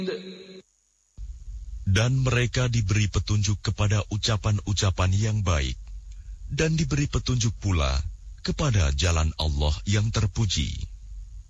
Dan mereka diberi petunjuk kepada ucapan-ucapan yang baik, dan diberi petunjuk pula kepada jalan Allah yang terpuji.